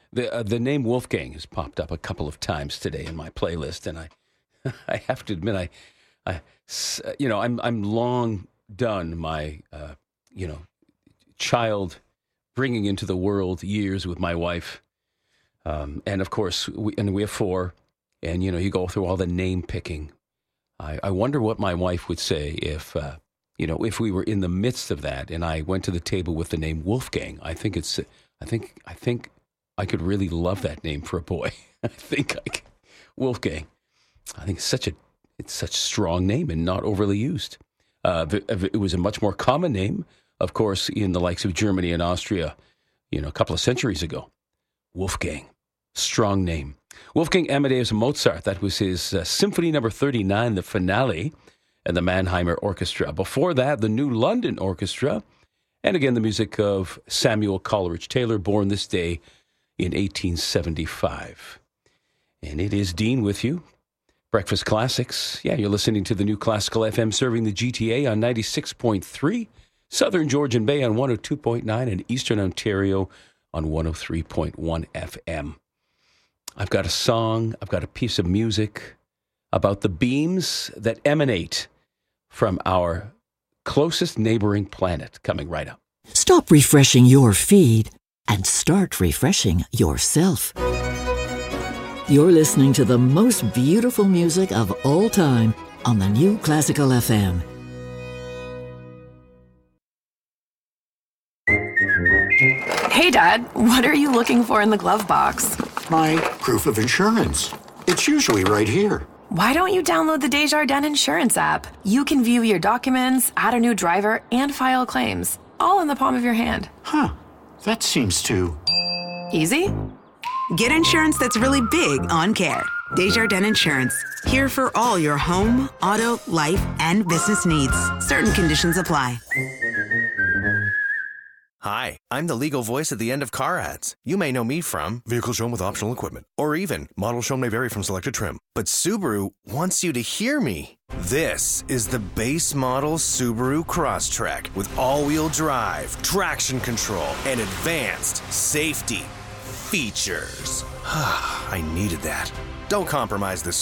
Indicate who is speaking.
Speaker 1: The name Wolfgang has popped up a couple of times today in my playlist, and I have to admit, I'm long done my child bringing into the world years with my wife, and of course we have four, and you go through all the name picking. I wonder what my wife would say if we were in the midst of that and I went to the table with the name Wolfgang. I think I could really love that name for a boy. Wolfgang. I think it's such a strong name and not overly used. It was a much more common name, of course, in the likes of Germany and Austria, a couple of centuries ago. Wolfgang, strong name. Wolfgang Amadeus Mozart, that was his Symphony Number 39, the finale, and the Mannheimer Orchestra. Before that, the New London Orchestra, and again, the music of Samuel Coleridge Taylor, born this day in 1875. And it is Dean with you. Breakfast Classics. Yeah, you're listening to the new Classical FM serving the GTA on 96.3, Southern Georgian Bay on 102.9, and Eastern Ontario on 103.1 FM. I've got a song, I've got a piece of music about the beams that emanate from our closest neighboring planet coming right up.
Speaker 2: Stop refreshing your feed and start refreshing yourself. You're listening to the most beautiful music of all time on the new Classical FM.
Speaker 3: Hey, Dad, what are you looking for in the glove box?
Speaker 4: My proof of insurance. It's usually right here.
Speaker 3: Why don't you download the Desjardins Insurance app? You can view your documents, add a new driver, and file claims, all in the palm of your hand.
Speaker 4: Huh. That seems too...
Speaker 3: easy?
Speaker 5: Get insurance that's really big on care. Desjardins Insurance. Here for all your home, auto, life, and business needs. Certain conditions apply.
Speaker 6: Hi, I'm the legal voice at the end of car ads. You may know me from vehicles shown with optional equipment, or even models shown may vary from selected trim. But Subaru wants you to hear me. This is the base model Subaru Crosstrek with all-wheel drive, traction control, and advanced safety features. I needed that. Don't compromise the